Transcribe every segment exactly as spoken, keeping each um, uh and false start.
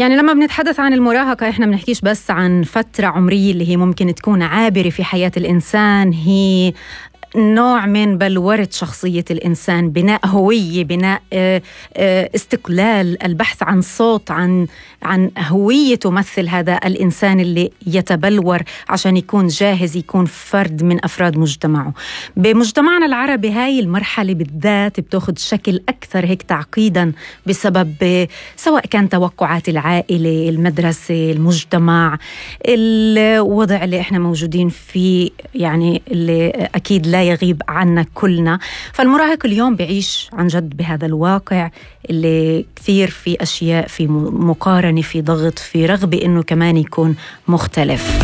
يعني لما بنتحدث عن المراهقة إحنا بنحكيش بس عن فترة عمرية اللي هي ممكن تكون عابرة في حياة الإنسان، هي نوع من بلورة شخصية الإنسان، بناء هوية، بناء استقلال، البحث عن صوت، عن عن هوية تمثل هذا الإنسان اللي يتبلور عشان يكون جاهز يكون فرد من أفراد مجتمعه. بمجتمعنا العربي هاي المرحلة بالذات بتاخد شكل أكثر هيك تعقيدا بسبب سواء كان توقعات العائلة، المدرسة، المجتمع، الوضع اللي إحنا موجودين فيه، يعني اللي أكيد لا يغيب عنا كلنا. فالمراهق اليوم بعيش عن جد بهذا الواقع اللي كثير في أشياء، في مقارنة، في ضغط، في رغبة إنه كمان يكون مختلف.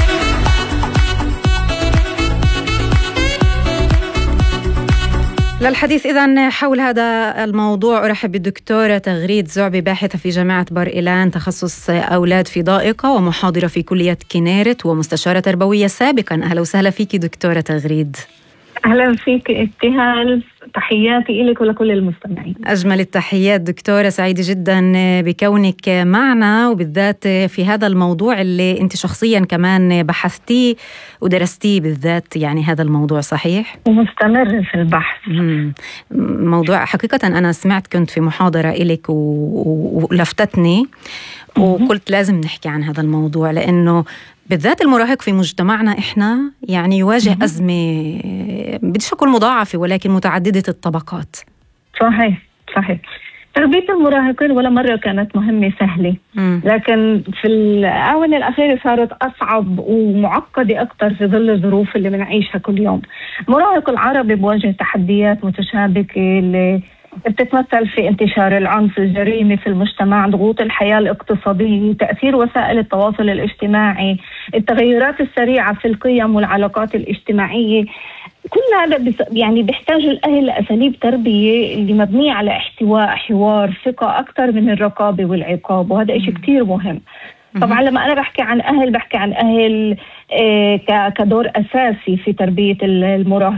للحديث إذن حول هذا الموضوع أرحب بالدكتورة تغريد زعبي، باحثة في جامعة بار إيلان، تخصص أولاد في ضائقة ومحاضرة في كلية كنيرت ومستشارة تربوية سابقا. أهلا وسهلا فيك دكتورة تغريد. أهلا فيك ابتهال، تحياتي إليك ولكل المستمعين. أجمل التحيات دكتورة، سعيدة جدا بكونك معنا، وبالذات في هذا الموضوع اللي أنت شخصيا كمان بحثتيه ودرستيه بالذات، يعني هذا الموضوع صحيح؟ ومستمر في البحث. مم. موضوع حقيقة أنا سمعت، كنت في محاضرة إليك ولفتتني وقلت لازم نحكي عن هذا الموضوع، لأنه بالذات المراهق في مجتمعنا إحنا يعني يواجه مم. أزمة بديش أقول مضاعفة ولكن متعددة الطبقات. صحيح صحيح. تربية المراهقين ولا مرة كانت مهمة سهلة، مم. لكن في الآونة الأخيرة صارت أصعب ومعقدة أكتر في ظل الظروف اللي بنعيشها كل يوم. المراهق العربي بواجه تحديات متشابكة اللي بتتمثل في انتشار العنف، الجريمة في المجتمع، ضغوط الحياة الاقتصادية، تأثير وسائل التواصل الاجتماعي، التغيرات السريعة في القيم والعلاقات الاجتماعية. كل هذا يعني بيحتاج الأهل لأساليب تربية اللي مبنية على احتواء، حوار، ثقة أكثر من الرقابة والعقاب، وهذا إشي كتير مهم. طبعا لما أنا بحكي عن أهل بحكي عن أهل كدور أساسي في تربية المراهق.